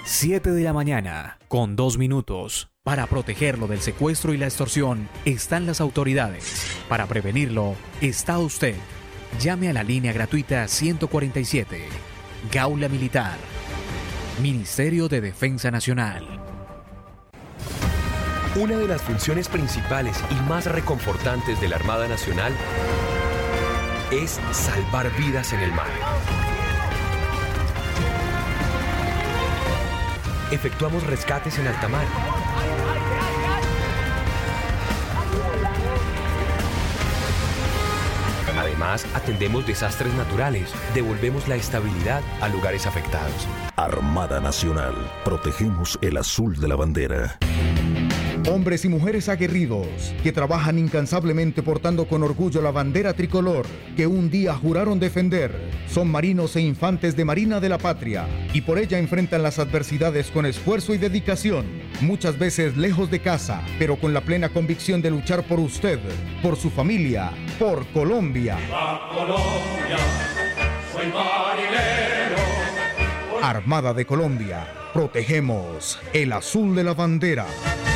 7 de la mañana, con 2 minutos. Para protegerlo del secuestro y la extorsión están las autoridades. Para prevenirlo está usted. Llame a la línea gratuita 147. Gaula Militar. Ministerio de Defensa Nacional. Una de las funciones principales y más reconfortantes de la Armada Nacional es salvar vidas en el mar. Efectuamos rescates en alta mar. Además, atendemos desastres naturales, devolvemos la estabilidad a lugares afectados. Armada Nacional, protegemos el azul de la bandera. Hombres y mujeres aguerridos que trabajan incansablemente portando con orgullo la bandera tricolor que un día juraron defender. Son marinos e infantes de Marina de la Patria y por ella enfrentan las adversidades con esfuerzo y dedicación. Muchas veces lejos de casa, pero con la plena convicción de luchar por usted, por su familia, por Colombia. ¡Va Colombia! Soy marinero. Armada de Colombia, protegemos el azul de la bandera.